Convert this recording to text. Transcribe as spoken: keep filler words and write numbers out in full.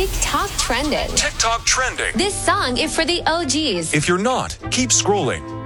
TikTok trending. TikTok trending. This song is for the O Gs. If you're not, keep scrolling.